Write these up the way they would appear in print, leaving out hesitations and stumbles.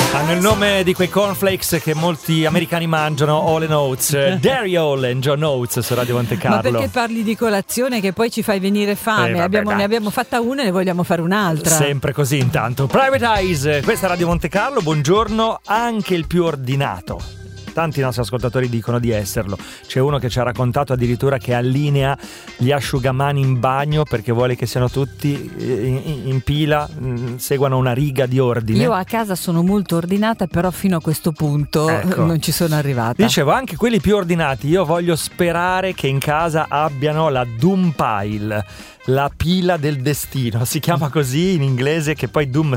Hanno il nome di quei cornflakes che molti americani mangiano, All Oats, Dairy All and John Oats su Radio Monte Carlo. Ma perché parli di colazione che poi ci fai venire fame? Ne abbiamo fatta una e ne vogliamo fare un'altra. Sempre così intanto. Private Eyes, questa è Radio Monte Carlo, buongiorno, anche il più ordinato. Tanti nostri ascoltatori dicono di esserlo. C'è uno che ci ha raccontato addirittura che allinea gli asciugamani in bagno perché vuole che siano tutti in pila, seguano una riga di ordine. Io a casa sono molto ordinata, però fino a questo punto non ci sono arrivata. Dicevo, anche quelli più ordinati, io voglio sperare che in casa abbiano la Doom Pile, la pila del destino, si chiama così in inglese, che poi Doom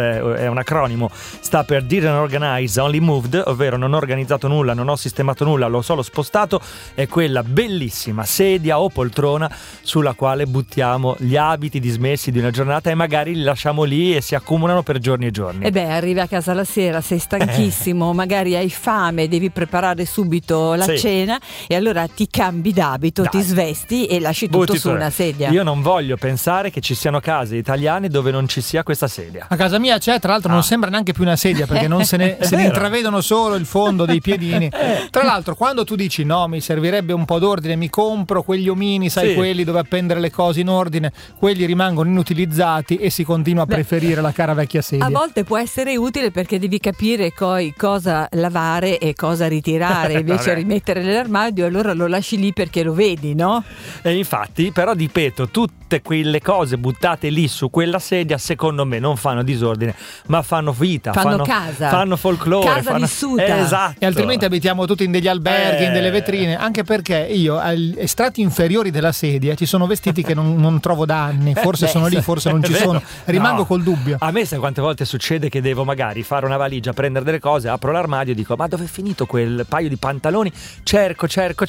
è un acronimo, sta per Didn't Organize, Only Moved, ovvero non ho organizzato nulla, non ho sistemato nulla, l'ho solo spostato. È quella bellissima sedia o poltrona sulla quale buttiamo gli abiti dismessi di una giornata e magari li lasciamo lì e si accumulano per giorni e giorni. E arrivi a casa la sera, sei stanchissimo, magari hai fame, devi preparare subito la cena e allora ti cambi d'abito, ti svesti e lasci tutto su una sedia. Io non voglio pensare che ci siano case italiane dove non ci sia questa sedia. A casa mia c'è, tra l'altro non sembra neanche più una sedia perché non se ne intravedono solo il fondo dei piedini. Tra l'altro quando tu dici no, mi servirebbe un po' d'ordine, mi compro quegli omini, sai, quelli dove appendere le cose in ordine, quelli rimangono inutilizzati e si continua a preferire la cara vecchia sedia. A volte può essere utile perché devi capire cosa lavare e cosa ritirare, invece rimettere nell'armadio, allora lo lasci lì perché lo vedi, no? E infatti, però ripeto, tutte quelle cose buttate lì su quella sedia secondo me non fanno disordine ma fanno vita, fanno casa, fanno folklore, casa vissuta. Esatto. E altrimenti abitiamo tutti in degli alberghi, in delle vetrine, anche perché io agli strati inferiori della sedia ci sono vestiti che non trovo da anni, forse sono lì, forse non ci sono, rimango col dubbio. A me sai quante volte succede che devo magari fare una valigia, prendere delle cose, apro l'armadio e dico ma dove è finito quel paio di pantaloni, cerco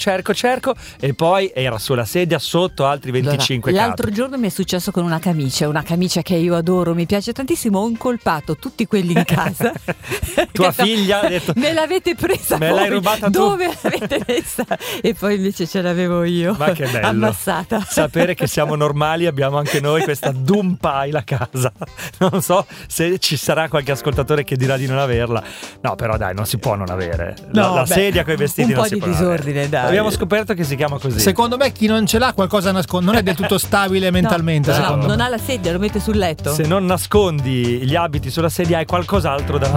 e poi era sulla sedia sotto altri 25 capi. L'altro giorno mi è successo con una camicia che io adoro, mi piace tantissimo, ho incolpato tutti quelli in casa. Tua figlia ha detto me l'avete presa me voi, l'hai rubata dove l'avete messa? E poi invece ce l'avevo io, ma che bello ammassata. Sapere che siamo normali, abbiamo anche noi questa Doom Pile a casa. Non so se ci sarà qualche ascoltatore che dirà di non averla. No, però dai, non si può non avere la sedia con i vestiti, un non po' si di può disordine, dai. Abbiamo scoperto che si chiama così. Secondo me chi non ce l'ha qualcosa nasconde, non è del tutto stabile mentalmente. No, non ha la sedia, lo mette sul letto. Se non nascondi gli abiti sulla sedia hai qualcos'altro da nascondere.